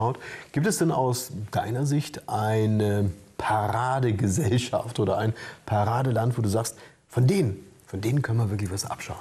Gibt es denn aus deiner Sicht eine Paradegesellschaft oder ein Paradeland, wo du sagst, von denen können wir wirklich was abschauen?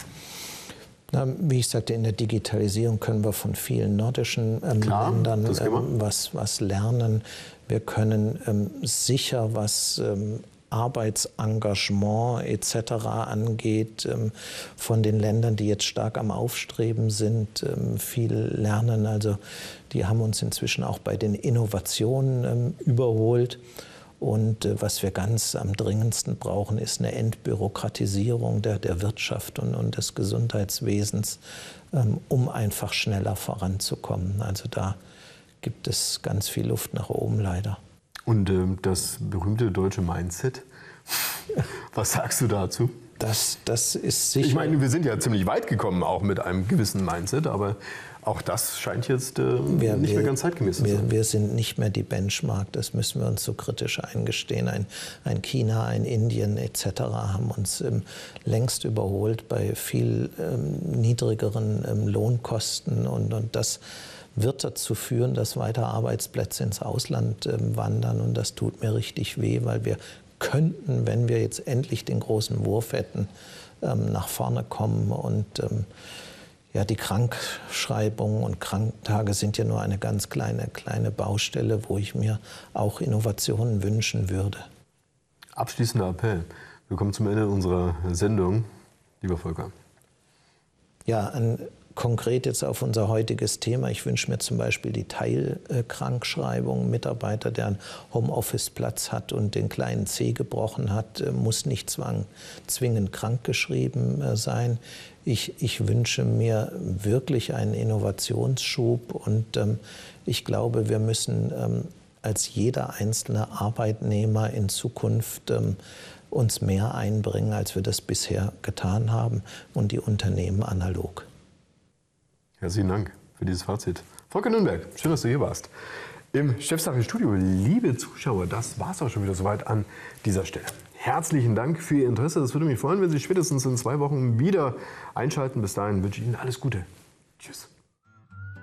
Na, wie ich sagte, in der Digitalisierung können wir von vielen nordischen Ländern was lernen. Wir können sicher, was Arbeitsengagement etc. angeht, von den Ländern, die jetzt stark am Aufstreben sind, viel lernen. Also die haben uns inzwischen auch bei den Innovationen überholt. Und was wir ganz am dringendsten brauchen, ist eine Entbürokratisierung der Wirtschaft und des Gesundheitswesens, um einfach schneller voranzukommen. Also da gibt es ganz viel Luft nach oben, leider. Und das berühmte deutsche Mindset, was sagst du dazu? Das ist sicher. Ich meine, wir sind ja ziemlich weit gekommen, auch mit einem gewissen Mindset, aber auch das scheint jetzt nicht mehr ganz zeitgemäß zu sein. Wir sind nicht mehr die Benchmark, das müssen wir uns so kritisch eingestehen. Ein China, ein Indien etc. haben uns längst überholt bei viel niedrigeren Lohnkosten und das wird dazu führen, dass weiter Arbeitsplätze ins Ausland wandern und das tut mir richtig weh, weil wir könnten, wenn wir jetzt endlich den großen Wurf hätten, nach vorne kommen und ja, die Krankschreibungen und Kranktage sind ja nur eine ganz kleine Baustelle, wo ich mir auch Innovationen wünschen würde. Abschließender Appell. Wir kommen zum Ende unserer Sendung. Lieber Volker. Ja, konkret jetzt auf unser heutiges Thema. Ich wünsche mir zum Beispiel die Teilkrankschreibung. Ein Mitarbeiter, der einen Homeoffice-Platz hat und den kleinen Zeh gebrochen hat, muss nicht zwingend krankgeschrieben sein. Ich wünsche mir wirklich einen Innovationsschub und ich glaube, wir müssen als jeder einzelne Arbeitnehmer in Zukunft uns mehr einbringen, als wir das bisher getan haben und die Unternehmen analog. Herzlichen Dank für dieses Fazit. Volker Nürnberg, schön, dass du hier warst. Im Chefsache-Studio, liebe Zuschauer, das war es auch schon wieder soweit an dieser Stelle. Herzlichen Dank für Ihr Interesse. Das würde mich freuen, wenn Sie spätestens in 2 Wochen wieder einschalten. Bis dahin wünsche ich Ihnen alles Gute. Tschüss.